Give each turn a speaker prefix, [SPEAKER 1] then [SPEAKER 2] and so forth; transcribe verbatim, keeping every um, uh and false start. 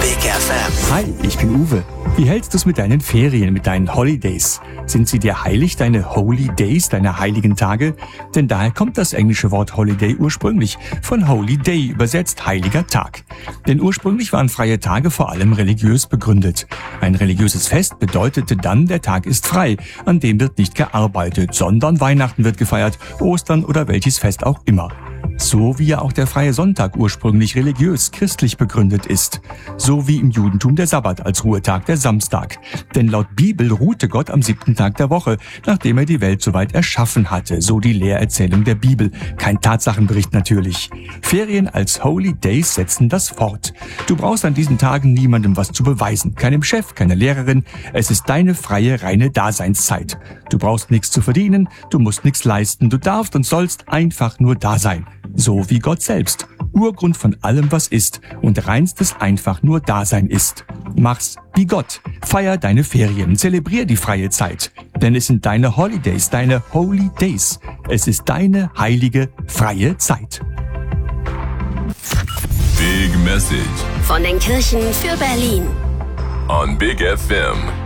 [SPEAKER 1] Big F M.
[SPEAKER 2] Hi, ich bin Uwe. Wie hältst du es mit deinen Ferien, mit deinen Holidays? Sind sie dir heilig, deine Holy Days, deine heiligen Tage? Denn daher kommt das englische Wort Holiday ursprünglich, von Holy Day, übersetzt heiliger Tag. Denn ursprünglich waren freie Tage vor allem religiös begründet. Ein religiöses Fest bedeutete dann, der Tag ist frei, an dem wird nicht gearbeitet, sondern Weihnachten wird gefeiert, Ostern oder welches Fest auch immer. So wie ja auch der freie Sonntag ursprünglich religiös, christlich begründet ist. So wie im Judentum der Sabbat als Ruhetag, der Samstag. Denn laut Bibel ruhte Gott am siebten Tag der Woche, nachdem er die Welt soweit erschaffen hatte. So die Lehrerzählung der Bibel. Kein Tatsachenbericht natürlich. Ferien als Holy Days setzen das fort. Du brauchst an diesen Tagen niemandem was zu beweisen. Keinem Chef, keiner Lehrerin. Es ist deine freie, reine Daseinszeit. Du brauchst nichts zu verdienen, du musst nichts leisten. Du darfst und sollst einfach nur da sein. So wie Gott selbst, Urgrund von allem, was ist und reinstes einfach nur Dasein ist. Mach's wie Gott, feier deine Ferien, zelebrier die freie Zeit, denn es sind deine Holidays, deine Holy Days. Es ist deine heilige, freie Zeit.
[SPEAKER 3] Big Message
[SPEAKER 4] von den Kirchen für Berlin
[SPEAKER 3] on Big F M.